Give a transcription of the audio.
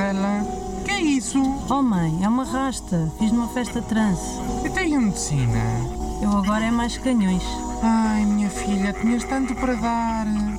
Bela, que é isso? Oh mãe, é uma rasta. Fiz numa festa trance. E tem medicina? Eu agora é mais canhões. Ai, minha filha, tinhas tanto para dar.